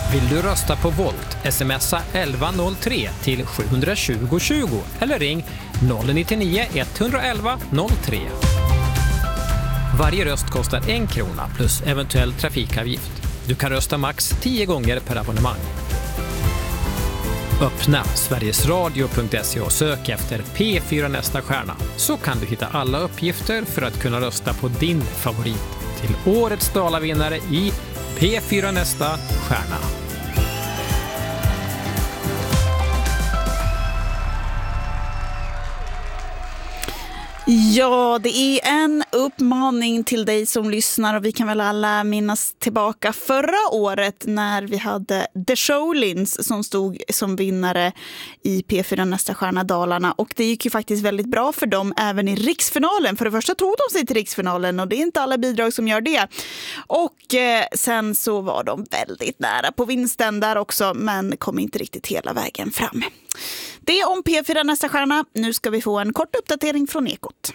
Vill du rösta på Volt? Smsa 1103 till 720 20 eller ring 099 111 03. Varje röst kostar 1 krona plus eventuell trafikavgift. Du kan rösta max 10 gånger per abonnemang. Öppna sverigesradio.se och sök efter P4 nästa stjärna, så kan du hitta alla uppgifter för att kunna rösta på din favorit till årets Dalavinnare i P4 nästa stjärna. Ja, det är en uppmaning till dig som lyssnar, och vi kan väl alla minnas tillbaka förra året när vi hade The Showlins som stod som vinnare i P4 nästa stjärna Dalarna, och det gick ju faktiskt väldigt bra för dem även i riksfinalen. För det första tog de sig till riksfinalen, och det är inte alla bidrag som gör det. Och sen så var de väldigt nära på vinsten där också, men kom inte riktigt hela vägen fram. Det är om P4 nästa stjärna. Nu ska vi få en kort uppdatering från Ekot.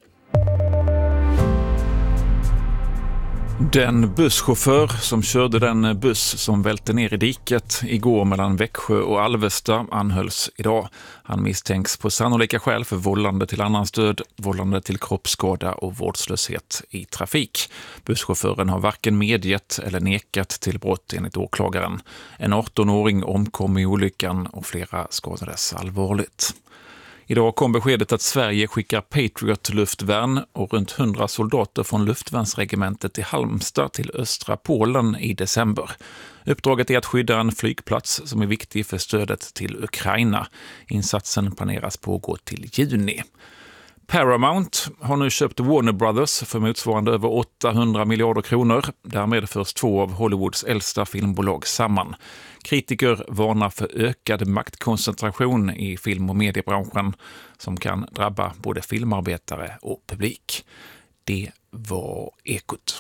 Den busschaufför som körde den buss som välte ner i diket igår mellan Växjö och Alvesta anhölls idag. Han misstänks på sannolika skäl för vållande till annans död, vållande till kroppsskada och vårdslöshet i trafik. Busschauffören har varken medgett eller nekat till brott enligt åklagaren. En 18-åring omkom i olyckan och flera skadades allvarligt. Idag kom beskedet att Sverige skickar Patriot-luftvärn och runt 100 soldater från luftvärnsregementet i Halmstad till östra Polen i december. Uppdraget är att skydda en flygplats som är viktig för stödet till Ukraina. Insatsen planeras pågå till juni. Paramount har nu köpt Warner Brothers för motsvarande över 800 miljarder kronor. Därmed förs 2 av Hollywoods äldsta filmbolag samman. Kritiker varnar för ökad maktkoncentration i film- och mediebranschen som kan drabba både filmarbetare och publik. Det var Ekot.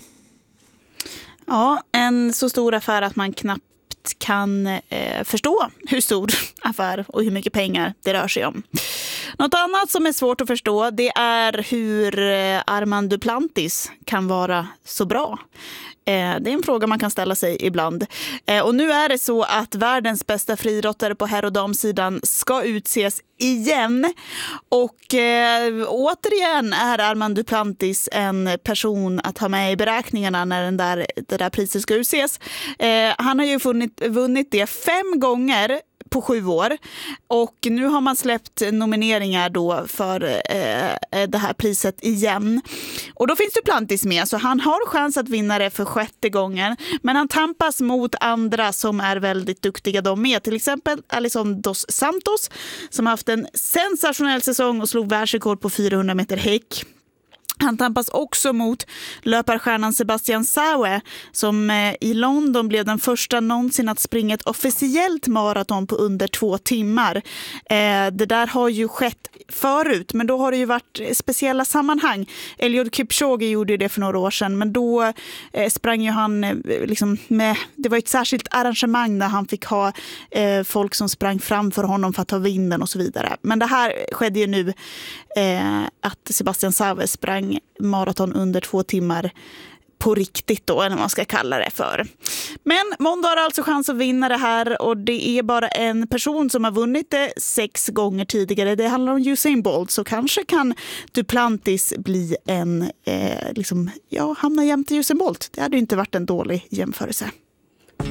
Ja, en så stor affär att man knappt kan förstå hur stor affär och hur mycket pengar det rör sig om. Något annat som är svårt att förstå, det är hur Armand Duplantis kan vara så bra. Det är en fråga man kan ställa sig ibland. Och nu är det så att världens bästa friidrottare på herr- och damsidan ska utses igen. Och återigen är Armand Duplantis en person att ha med i beräkningarna när det där priset ska utses. Han har ju vunnit det 5 gånger på 7 år, och nu har man släppt nomineringar då för det här priset igen. Och då finns Duplantis med, så han har chans att vinna det för 6:e gången, men han tampas mot andra som är väldigt duktiga de med. Till exempel Alison dos Santos som har haft en sensationell säsong och slog världsrekord på 400 meter häck. Han tampas också mot löparstjärnan Sebastian Saue som i London blev den första någonsin att springa ett officiellt maraton på under 2 timmar. Det där har ju skett förut, men då har det ju varit speciella sammanhang. Eliud Kipchoge gjorde det för några år sedan, men då sprang ju han liksom med, det var ett särskilt arrangemang där han fick ha folk som sprang framför honom för att ta vinden och så vidare. Men det här skedde ju nu att Sebastian Saue sprang maraton under 2 timmar på riktigt då, eller vad man ska kalla det för. Men måndag har alltså chans att vinna det här, och det är bara en person som har vunnit det 6 gånger tidigare. Det handlar om Usain Bolt, så kanske kan Duplantis bli hamna jämte Usain Bolt. Det hade ju inte varit en dålig jämförelse.